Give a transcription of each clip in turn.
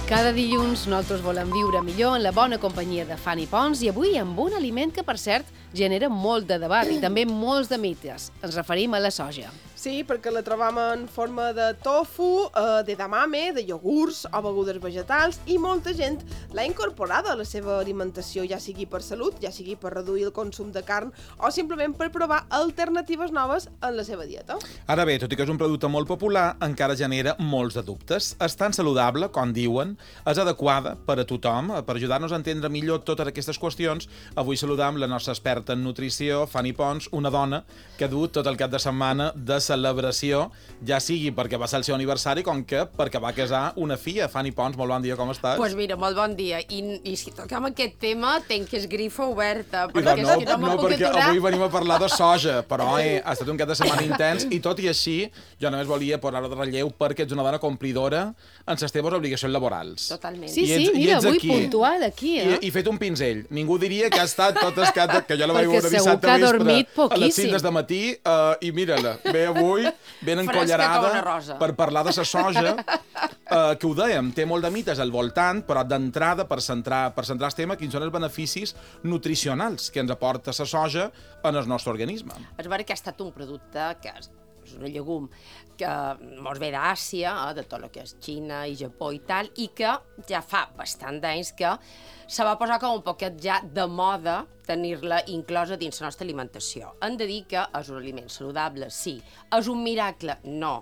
Cada dilluns nosaltres volem viure millor en la bona companyia de Fanny Pons i avui amb un aliment que, per cert, genera molt de debat i també molts de mites. Ens referim a la soja. Sí, perquè la trobam en forma de tofu, d'edamame, de iogurts o begudes vegetals i molta gent l'ha incorporada a la seva alimentació, ja sigui per salut, ja sigui per reduir el consum de carn o simplement per provar alternatives noves en la seva dieta. Ara bé, tot i que és un producte molt popular, encara genera molts de dubtes. És tan saludable, com diuen, és adequada per a tothom. Per ajudar-nos a entendre millor totes aquestes qüestions, avui saludam la nostra experta en nutrició, Fanny Pons, una dona que ha dut tot el cap de setmana de celebració, ja sigui perquè va ser el seu aniversari com que perquè va casar una filla. Fanny Pons, molt bon dia, com estàs? Pues mira, molt bon dia. I si toquem aquest tema, tenc esgrifa oberta. Perquè avui venim a parlar de soja, però ha estat un cap de setmana intens i tot i així, jo només volia posar-ho de relleu perquè ets una dona complidora en les teves obligacions laborals. Totalment. Sí, mira, avui puntual aquí, I fet un pinzell. Ningú diria que ha estat tot escat, que jo la vaig veure dissabte que ha vespre dormit a les 5 poquíssim. del matí i mira-la, ve avui ben encollarada per parlar de la soja, que ho dèiem, té molt de mites al voltant, però d'entrada, per centrar el tema, quins són els beneficis nutricionals que ens aporta la soja en el nostre organisme. És veritat que ha estat un producte que és un llegum que mos ve d'Àsia, de tot el que és Xina i Japó i tal, i que ja fa bastant d'anys que se va posar com un poquet ja de moda tenir-la inclosa dins la nostra alimentació. Hem de dir que és un aliment saludable, sí. És un miracle? No.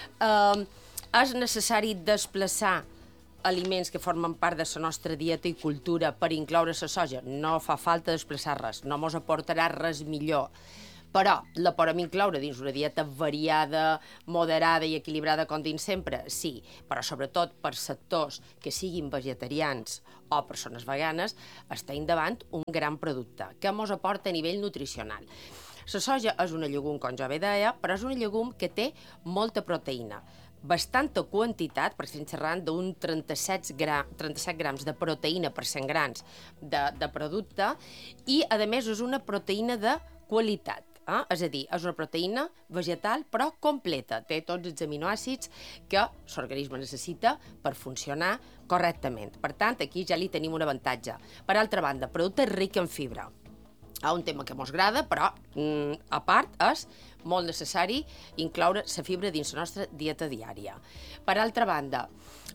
És necessari desplaçar aliments que formen part de la nostra dieta i cultura per incloure la soja? No fa falta desplaçar res, no mos aportarà res millor. Però la podem incloure dins una dieta variada, moderada i equilibrada com dins sempre? Sí, però sobretot per sectors que siguin vegetarians o persones veganes, estem davant un gran producte que mos aporta a nivell nutricional. La soja és una llegum, com jo bé deia, però és una llegum que té molta proteïna. Bastanta quantitat, perquè estem xerrant d'un 37 grams de proteïna per 100 grams de producte i, a més, és una proteïna de qualitat. És a dir, és una proteïna vegetal però completa, té tots els aminoàcids que l'organisme necessita per funcionar correctament. Per tant, aquí ja li tenim un avantatge. Per altra banda, producte ric en fibra. Un tema que mos agrada, però a part és molt necessari incloure la fibra dins la nostra dieta diària. Per altra banda,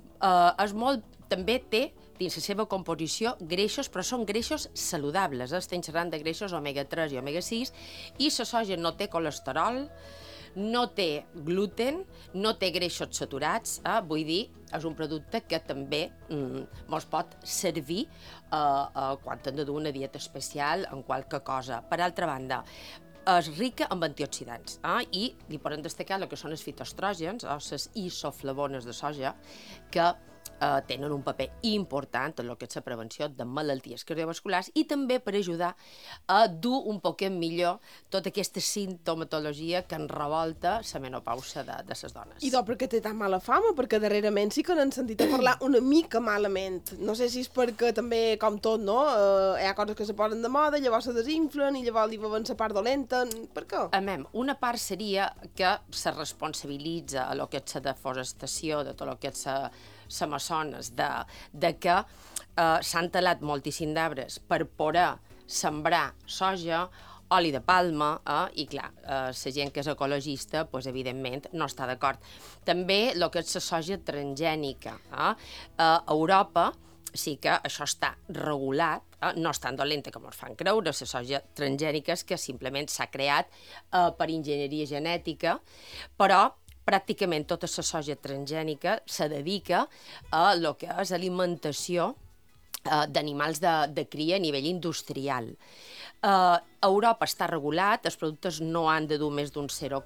també té dins la seva composició greixos, però són greixos saludables. Estem xerrant de greixos omega-3 i omega-6 i la soja no té colesterol, no té gluten, no té greixos saturats, vull dir, és un producte que també ens pot servir quan hem de dur una dieta especial en qualque cosa. Per altra banda, és rica en antioxidants i li podem destacar el que són els fitoestrògens, les isoflavones de soja, que tenen un paper important en el que és la prevenció de malalties cardiovasculars i també per ajudar a dur un poquet millor tota aquesta sintomatologia que ens revolta la menopausa de les dones. I per què té tan mala fama? Perquè darrerament sí que n'han sentit a parlar una mica malament. No sé si és perquè també, com tot, no? Hi ha coses que se posen de moda, llavors se desinflen i llavors li veuen la part dolenta. Per què? Una part seria que se responsabilitza a lo que és la deforestació, de tot el que és l'Amazones, de que s'han talat moltíssim d'arbres per poder sembrar soja, oli de palma, i clar, la gent que és ecologista, evidentment, no està d'acord. També el que és la soja transgènica. A Europa sí que això està regulat, no és tan dolenta com ens fan creure, la soja transgènica és que simplement s'ha creat per enginyeria genètica, però pràcticament tota la soja transgènica se dedica a el que és alimentació d'animals de cria a nivell industrial. A Europa està regulat, els productes no han de dur més d'un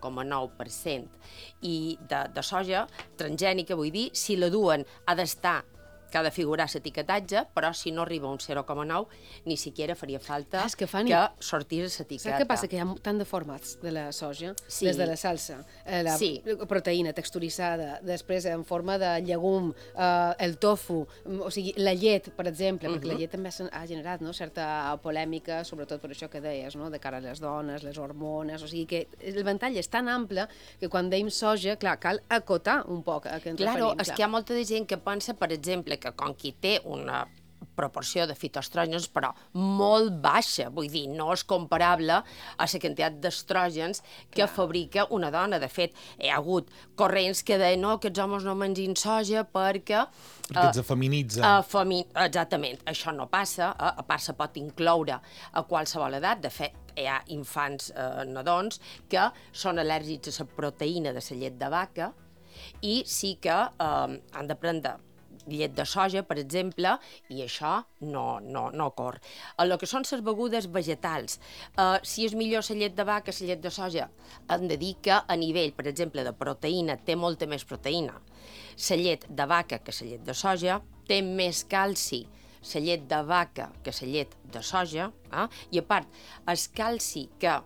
0,9% i de soja transgènica, vull dir, si la duen ha d'estar que ha de figurar l'etiquetatge, però si no arriba a un 0,9, ni siquiera faria falta que sortís l'etiqueta. Saps què passa? Que hi ha tant de formats de la soja, des de la salsa, la proteïna texturitzada, després en forma de llegum, el tofu, o sigui, la llet, per exemple, perquè la llet també ha generat certa polèmica, sobretot per això que deies, de cara a les dones, les hormones, o sigui que el ventall és tan ample que quan deim soja, clar, cal acotar un poc a què ens referim. Claro, és que hi ha molta de gent que pensa, per exemple, que com qui té una proporció de fitoestrògens, però molt baixa, vull dir, no és comparable a la quantitat d'estrògens que fabrica una dona. De fet, hi ha hagut corrents que deien no, aquests homes no mengin soja perquè els afeminitza. Exactament, això no passa, a part se pot incloure a qualsevol edat. De fet, hi ha infants nadons que són al·lèrgics a la proteïna de la llet de vaca i sí que han de prendre llet de soja, per exemple, i això no ocorre. El que són les begudes vegetals, si és millor la llet de vaca que la llet de soja, hem de dir que a nivell, per exemple, de proteïna, té molta més proteïna la llet de vaca que la llet de soja, té més calci la llet de vaca que la llet de soja, i a part, el calci que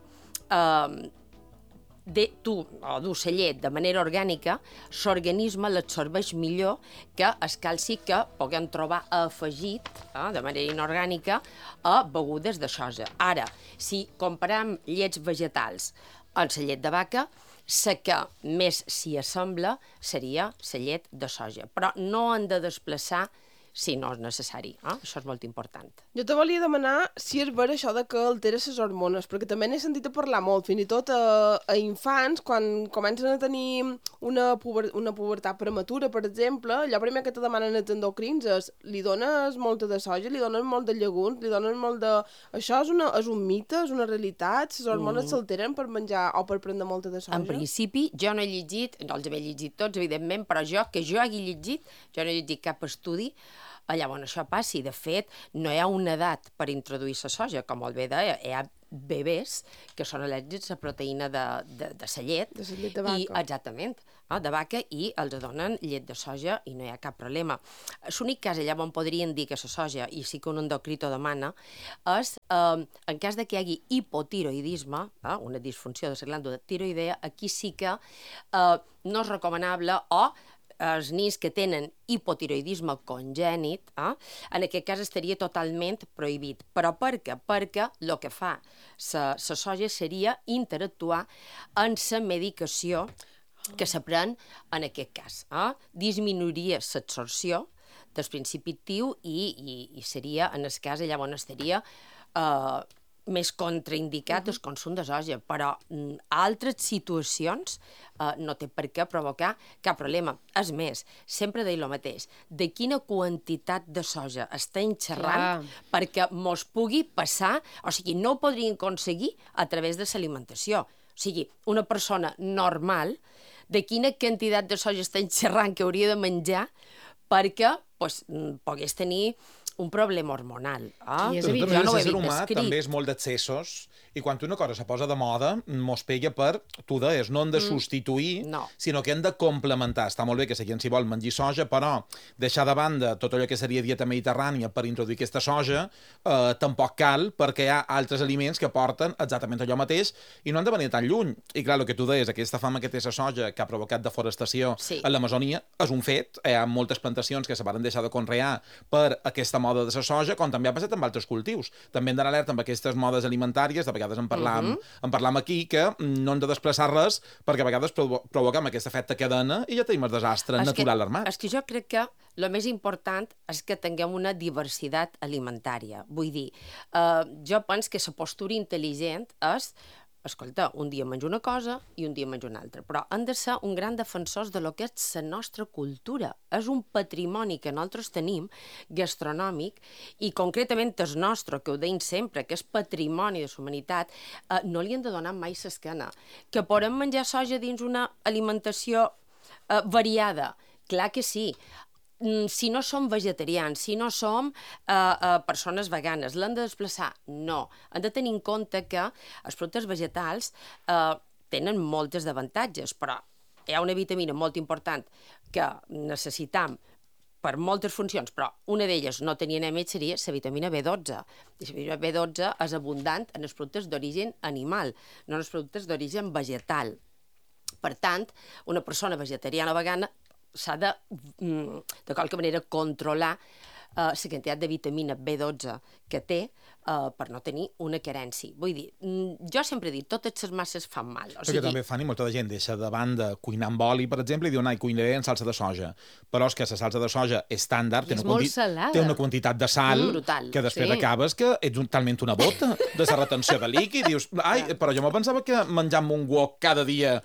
tu dus la llet de manera orgànica, l'organisme l'absorbeix millor que el calci que puguem trobar afegit de manera inorgànica a begudes de soja. Ara, si comparem llets vegetals amb la llet de vaca, la que més s'hi assembla seria la llet de soja. Però no han de desplaçar si no és necessari. Això és molt important. Jo te volia demanar si és vera això de que altera les hormones, perquè també n'he sentit a parlar molt, fins i tot a infants, quan comencen a tenir una pubertat prematura, per exemple, allò primer que te demanen els endocrins és li dones molta de soja, li dones molt de llegums, li dones molt de... Això és un mite, és una realitat? Les hormones s'alteren per menjar o per prendre molta de soja? En principi, jo no he llegit, no els he llegit tots, evidentment, però jo hagi llegit, jo no he llegit cap estudi allà on això passi. De fet, no hi ha una edat per introduir la soja, com molt bé deia, hi ha bebès que són al·lèrgics a proteïna de la llet. De la llet de vaca. Exactament, de vaca, i els donen llet de soja i no hi ha cap problema. L'únic cas allà on podrien dir que la soja, i sí que un endocrí t'ho demana, és en cas de que hi hagi hipotiroidisme, una disfunció de la glàndula tiroidea, aquí sí que no és recomanable, o els nens que tenen hipotiroidisme congènit, en aquest cas estaria totalment prohibit. Però per què? Perquè el que fa la soja seria interactuar amb la medicació que s'aprèn en aquest cas. Disminuiria l'absorció del principi actiu i seria, en el cas, allà on estaria més contraindicat el consum de soja, però altres situacions no té per què provocar cap problema. És més, sempre deia el mateix, de quina quantitat de soja estem xerrant perquè mos pugui passar, o sigui, no ho podrien aconseguir a través de l'alimentació. O sigui, una persona normal, de quina quantitat de soja estem xerrant que hauria de menjar perquè pogués tenir un problema hormonal. I és Però evident. també no ho he el ser vist humà escrit. també és molt d'excessos i quan una cosa se posa de moda, mos pega per, tu deies, no han de substituir, sinó que han de complementar. Està molt bé que la gent s'hi vol menjar soja, però deixar de banda tot allò que seria dieta mediterrània per introduir aquesta soja tampoc cal, perquè hi ha altres aliments que porten exactament allò mateix i no han de venir tan lluny. I clar, el que tu deies, aquesta fama que té la soja que ha provocat deforestació a l'Amazonia és un fet. Hi ha moltes plantacions que se van deixar de conrear per aquesta moda de la soja, com també ha passat amb altres cultius. També hem d'anar alerta amb aquestes modes alimentàries, de vegades en parlam aquí, que no hem de desplaçar res, perquè a vegades provoquem aquest efecte cadena i ja tenim el desastre natural armat. És que jo crec que el més important és que tinguem una diversitat alimentària. Vull dir, jo penso que la postura intel·ligent és escolta, un dia menjo una cosa i un dia menjo una altra, però hem de ser un gran defensors de lo que és la nostra cultura. És un patrimoni que nosaltres tenim, gastronòmic, i concretament el nostre, que ho deim sempre, que és patrimoni de la humanitat, no li hem de donar mai l'esquena. Que podem menjar soja dins una alimentació variada? Clar que sí. Si no som vegetarians, si no som persones veganes, l'hem de desplaçar? No. Hem de tenir en compte que els productes vegetals tenen moltes avantatges, però hi ha una vitamina molt important que necessitam per moltes funcions, però una d'elles no tenia anèmia, seria la vitamina B12. I la vitamina B12 és abundant en els productes d'origen animal, no en els productes d'origen vegetal. Per tant, una persona vegetariana o vegana s'ha de qualque manera, controlar la quantitat de vitamina B12 que té per no tenir una carència. Vull dir, jo sempre he dit, totes les masses fan mal. Perquè també, Fanny, molta de gent deixa de banda cuinar amb oli, per exemple, i diu, cuinaré en salsa de soja. Però és que la salsa de soja estàndard, té una quantitat de sal que després acabes que ets talment una bota de la retenció de líquid. Dius, però jo me pensava que menjant un wok cada dia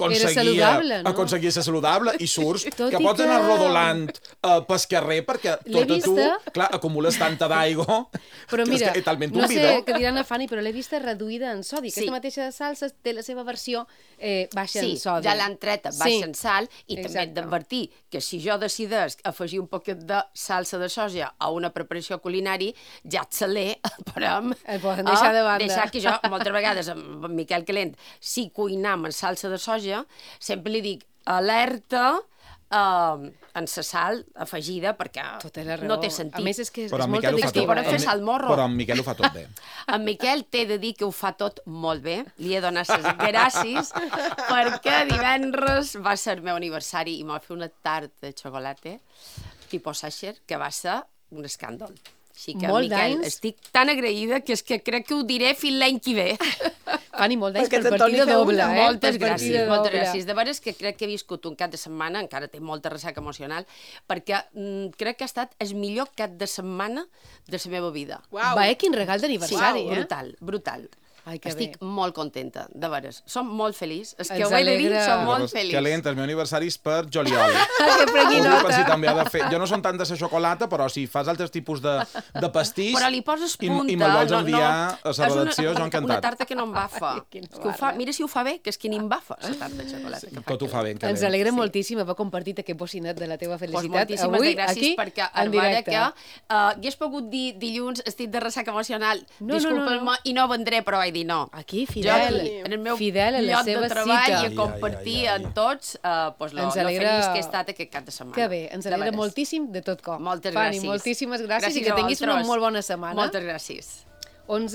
aconseguia ser saludable i surts que pots anar rodolant pel carrer perquè tota tu, clar, acumules tanta d'aigua però mira, no sé què diran a Fanny, però l'he vista reduïda en sodi. Aquesta mateixa salsa té la seva versió baixa en sodi. Sí, ja l'han treta baixa en sal i també hem d'advertir que si jo decideix afegir un poquet de salsa de soja a una preparació culinària, ja et salé, esperem, deixar de banda. Deixar que jo, moltes vegades, amb Miquel Calent, si cuinam en salsa de soja, sempre li dic alerta en la sal afegida perquè no té sentit. A més, és que és molt addictiu. Per fer sal morro. Però en Miquel ho fa tot bé. En Miquel t'he de dir que ho fa tot molt bé. Li he donat les gràcies perquè divendres va ser el meu aniversari i m'ha fet una tarta de xocolata tipus Sacher que va ser un escàndol. Així que, Miquel, estic tan agraïda que és que crec que ho diré fins l'any que ve. Fanny, molt d'anys per partida doble. Moltes gràcies. De veres que crec que he viscut un cap de setmana, encara té molta ressaca emocional, perquè crec que ha estat el millor cap de setmana de la meva vida. Va, quin regal d'aniversari, brutal. Ai, estic molt contenta, de veres. Som molt feliç. És que ho he de dir, som molt feliç. Calent, el meu aniversari és per juliol. Que pregui nota. Si també ha de fer. Jo no som tant de la xocolata, però si fas altres tipus de pastís... Però li poses punta. I me'l vols enviar a la redacció, jo encantat. Una tarta que no em bafa. Mira si ho fa bé, que és que ni em bafa, la tarta de xocolata. Tot ho fa bé, Calent. Ens alegra moltíssim haver compartit aquest bocinet de la teva felicitat avui, aquí, perquè en directe. Que hagués pogut dir dilluns estic de ressaca emocional, disculpa'm, i no vendré, però vaig dir no. Aquí, fidel a la seva cita. I a compartir amb tots lo feliç que he estat aquest cap de setmana. Que bé, ens alegra moltíssim de tot cop. Moltes gràcies. Fanny, moltíssimes gràcies i que tinguis una molt bona setmana. Moltes gràcies.